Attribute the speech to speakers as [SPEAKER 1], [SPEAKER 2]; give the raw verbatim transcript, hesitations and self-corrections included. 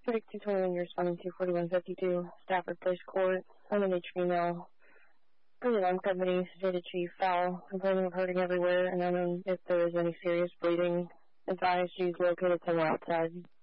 [SPEAKER 1] forty-two twenty-one, you're responding to forty-one fifty-two, Stafford Place Court. Underage female. Pretty long company, stated chief foul, complaining of hurting everywhere, and unknown if there is any serious bleeding. Advised she's located somewhere outside.